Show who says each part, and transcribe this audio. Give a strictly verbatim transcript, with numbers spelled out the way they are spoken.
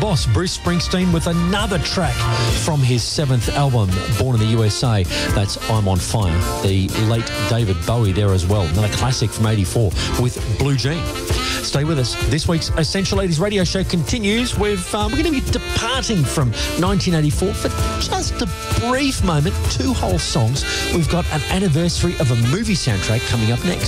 Speaker 1: boss, Bruce Springsteen, with another track from his seventh album, Born in the U S A. That's I'm on Fire. The late David Bowie there as well. Another classic from eighty-four with Blue Jean. Stay with us. This week's Essential eighties radio show continues with, um, we're going to be departing from nineteen eighty-four for just a brief moment, two whole songs. We've got an anniversary of a movie soundtrack coming up next.